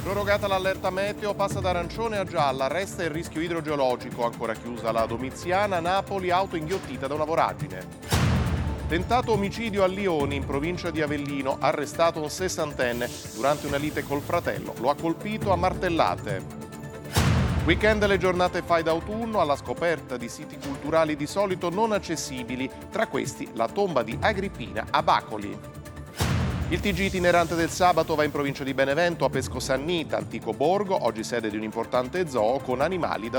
Prorogata l'allerta meteo, passa da arancione a gialla, resta il rischio idrogeologico, ancora chiusa la Domiziana, Napoli, auto inghiottita da una voragine. Tentato omicidio a Lioni, in provincia di Avellino, arrestato un sessantenne. Durante una lite col fratello, lo ha colpito a martellate. Weekend le giornate fai d'autunno alla scoperta di siti culturali di solito non accessibili, tra questi la tomba di Agrippina a Bacoli. Il TG itinerante del sabato va in provincia di Benevento, a Pesco Sannita, antico borgo, oggi sede di un importante zoo con animali da